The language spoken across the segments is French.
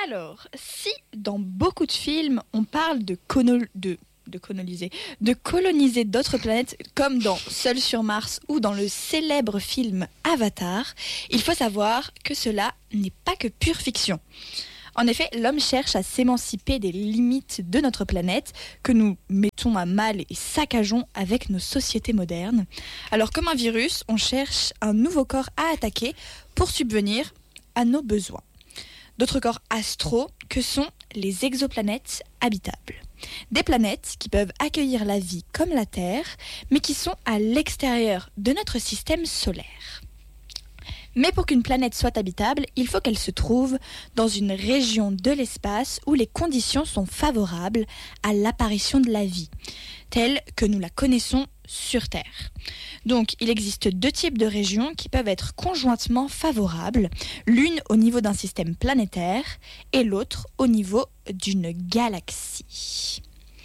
Alors, si dans beaucoup de films, on parle de coloniser d'autres planètes, comme dans Seul sur Mars ou dans le célèbre film Avatar, il faut savoir que cela n'est pas que pure fiction. En effet, l'homme cherche à s'émanciper des limites de notre planète que nous mettons à mal et saccageons avec nos sociétés modernes. Alors, comme un virus, on cherche un nouveau corps à attaquer pour subvenir à nos besoins. D'autres corps astraux que sont les exoplanètes habitables. Des planètes qui peuvent accueillir la vie comme la Terre, mais qui sont à l'extérieur de notre système solaire. Mais pour qu'une planète soit habitable, il faut qu'elle se trouve dans une région de l'espace où les conditions sont favorables à l'apparition de la vie, telle que nous la connaissons sur Terre. Donc, il existe deux types de régions qui peuvent être conjointement favorables, l'une au niveau d'un système planétaire et l'autre au niveau d'une galaxie.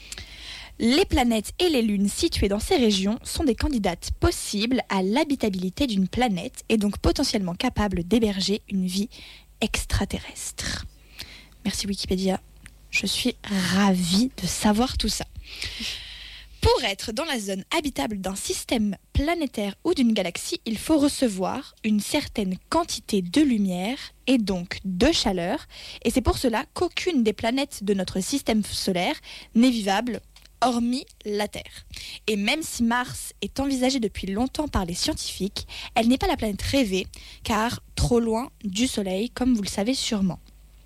Les planètes et les lunes situées dans ces régions sont des candidates possibles à l'habitabilité d'une planète et donc potentiellement capables d'héberger une vie extraterrestre. Merci Wikipédia, je suis ravie de savoir tout ça. Pour être dans la zone habitable d'un système planétaire ou d'une galaxie, il faut recevoir une certaine quantité de lumière et donc de chaleur, et c'est pour cela qu'aucune des planètes de notre système solaire n'est vivable hormis la Terre. Et même si Mars est envisagée depuis longtemps par les scientifiques, elle n'est pas la planète rêvée, car trop loin du Soleil, comme vous le savez sûrement.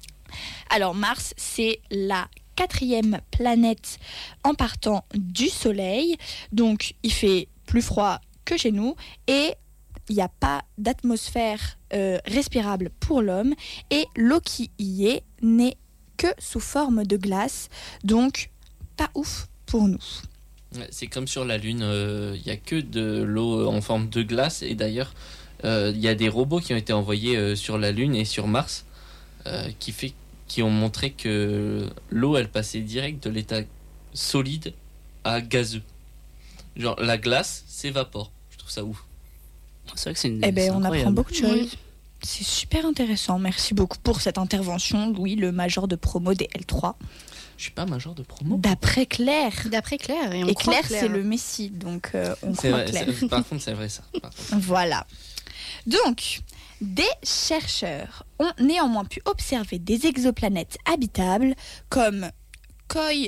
Alors Mars, c'est la 4e planète en partant du Soleil, donc il fait plus froid que chez nous, et il n'y a pas d'atmosphère respirable pour l'homme, et l'eau qui y est n'est que sous forme de glace, donc pas ouf pour nous. C'est comme sur la Lune, il n'y a que de l'eau en forme de glace, et d'ailleurs il y a des robots qui ont été envoyés sur la Lune et sur Mars qui ont montré que l'eau elle passait direct de l'état solide à gazeux. Genre la glace s'évapore. Je trouve ça ouf. C'est vrai que c'est on incroyable. apprend beaucoup de choses. Oui. C'est super intéressant. Merci beaucoup pour cette intervention, Louis, le major de promo des L3. Je suis pas major de promo. D'après Claire. Et Claire, c'est le Messie, donc on c'est croit vrai, Claire. Par contre, c'est vrai ça. Voilà. Donc, des chercheurs ont néanmoins pu observer des exoplanètes habitables comme COI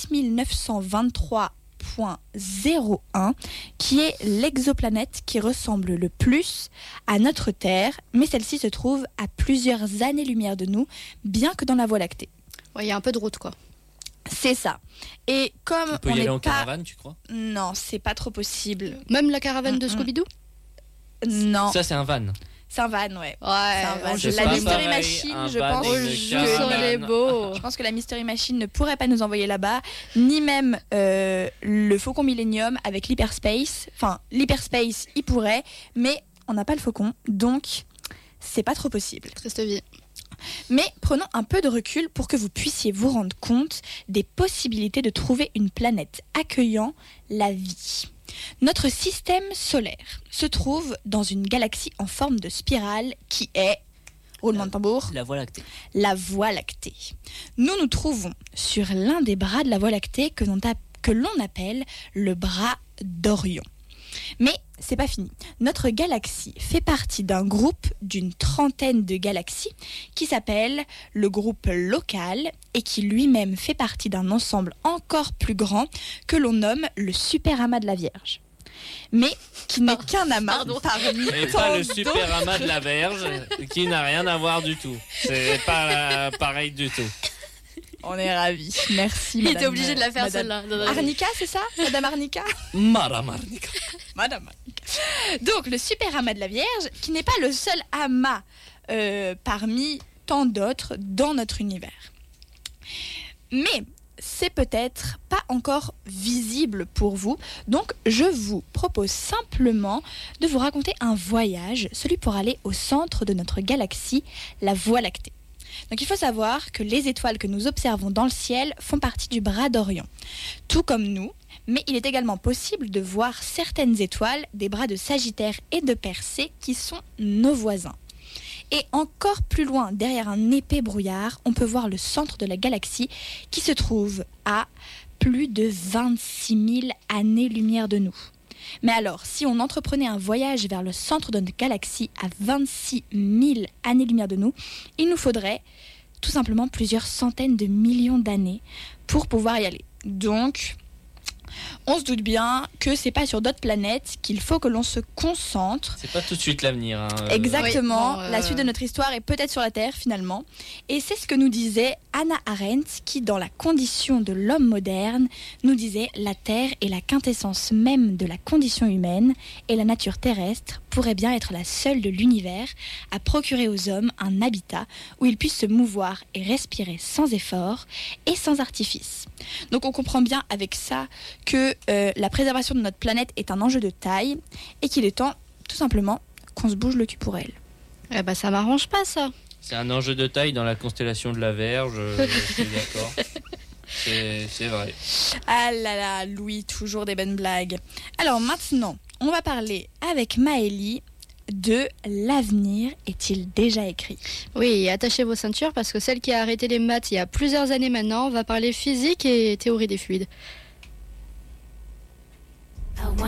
7923.01, qui est l'exoplanète qui ressemble le plus à notre Terre, mais celle-ci se trouve à plusieurs années-lumière de nous, bien que dans la Voie lactée. Ouais, il y a un peu de route, quoi. C'est ça. Et comme tu peux on y aller en pas... caravane, tu crois? Non, c'est pas trop possible. Même la caravane de Scooby-Doo? Non. Ça, c'est un van. C'est un van, ouais. Ouais, la Mystery pareil, Machine, un je van pense. et une caravane. beau. Je pense que la Mystery Machine ne pourrait pas nous envoyer là-bas, ni même le Faucon Millennium avec l'Hyperspace. Enfin, l'Hyperspace, il pourrait, mais on n'a pas le Faucon, donc c'est pas trop possible. Triste vie. Mais prenons un peu de recul pour que vous puissiez vous rendre compte des possibilités de trouver une planète accueillant la vie. Notre système solaire se trouve dans une galaxie en forme de spirale qui est, roulement de tambour, La Voie lactée. la Voie lactée. Nous nous trouvons sur l'un des bras de la Voie lactée que l'on appelle le bras d'Orion. Mais c'est pas fini. Notre galaxie fait partie d'un groupe d'une 30aine de galaxies qui s'appelle le groupe local et qui lui-même fait partie d'un ensemble encore plus grand que l'on nomme le super amas de la Vierge. Mais qui n'est qu'un amas parmi Et tant pas le d'autres. super amas de la Verge, qui n'a rien à voir du tout. C'est pas pareil du tout. On est ravis. Merci, Il madame. était obligé de la faire, madame celle-là. Arnica, c'est ça? Madame Arnica? Madame Arnica. Madame Arnica. Donc, le super amas de la Vierge, qui n'est pas le seul amas parmi tant d'autres dans notre univers. Mais c'est peut-être pas encore visible pour vous, donc je vous propose simplement de vous raconter un voyage, celui pour aller au centre de notre galaxie, la Voie lactée. Donc il faut savoir que les étoiles que nous observons dans le ciel font partie du bras d'Orion, tout comme nous, mais il est également possible de voir certaines étoiles des bras de Sagittaire et de Persée qui sont nos voisins. Et encore plus loin, derrière un épais brouillard, on peut voir le centre de la galaxie qui se trouve à plus de 26 000 années-lumière de nous. Mais alors, si on entreprenait un voyage vers le centre de notre galaxie à 26 000 années-lumière de nous, il nous faudrait tout simplement plusieurs centaines de millions d'années pour pouvoir y aller. Donc, on se doute bien que c'est pas sur d'autres planètes qu'il faut que l'on se concentre. C'est pas tout de suite l'avenir. Exactement. Oui, bon, La suite de notre histoire est peut-être sur la Terre finalement. Et c'est ce que nous disait Hannah Arendt, qui dans La condition de l'homme moderne, nous disait la Terre est la quintessence même de la condition humaine et la nature terrestre pourrait bien être la seule de l'univers à procurer aux hommes un habitat où ils puissent se mouvoir et respirer sans effort et sans artifice. Donc on comprend bien avec ça que la préservation de notre planète est un enjeu de taille et qu'il est temps tout simplement qu'on se bouge le cul pour elle. Eh ben, ça m'arrange pas, ça. C'est un enjeu de taille dans la constellation de la Verge, je suis d'accord. C'est vrai. Ah là là, Louis, toujours des bonnes blagues. Alors maintenant, on va parler avec Maëlie de l'avenir est-il déjà écrit ? Oui, et attachez vos ceintures parce que celle qui a arrêté les maths il y a plusieurs années maintenant va parler physique et théorie des fluides.